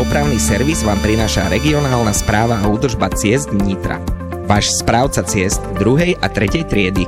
Dopravný servis vám prináša regionálna správa a údržba ciest Nitra. Váš správca ciest 2. a 3. triedy.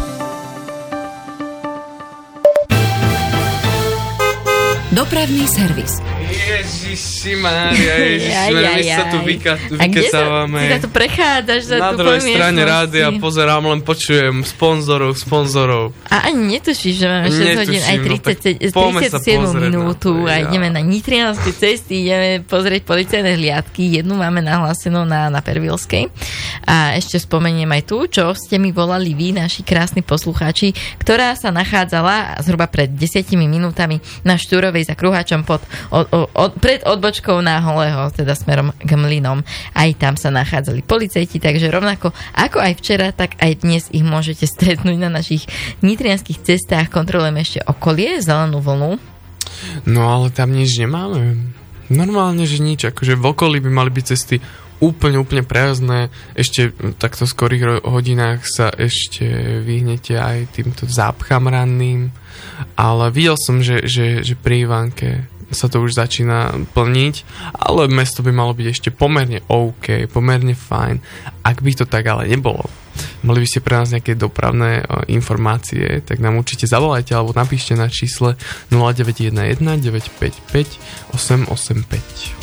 Dopravný servis. Ježišimária, my sa tu vykecávame. A kde sa tu prechádzaš? Na druhej strane rádia pozerám, len počujem sponzorov. A ani netušíš, že máme 6 hodín aj 37 minútu a ideme na nitrianske cesty, ideme pozrieť policajné hliadky. Jednu máme nahlásenú na Pervilskej. A ešte spomeniem aj tú, čo ste mi volali vy, naši krásni poslucháči, ktorá sa nachádzala zhruba pred 10 minútami na Štúrovej za Kruháčom pred odbočkou na Holého, teda smerom k Mlynom. Aj tam sa nachádzali policajti, takže rovnako ako aj včera, tak aj dnes ich môžete stretnúť na našich nitrianskych cestách. Kontrolujeme ešte okolie, zelenú vlnu. No ale tam nič nemáme. Normálne, že nič. Akože v okolí by mali byť cesty úplne prázdne. Ešte v takto skorých hodinách sa ešte vyhnete aj týmto zápcham ranným. Ale videl som, že pri Ivánke sa to už začína plniť, ale mesto by malo byť ešte pomerne OK, pomerne fajn. Ak by to tak ale nebolo, mali by ste pre nás nejaké dopravné informácie, tak nám určite zavolajte alebo napíšte na čísle 0911 955 885.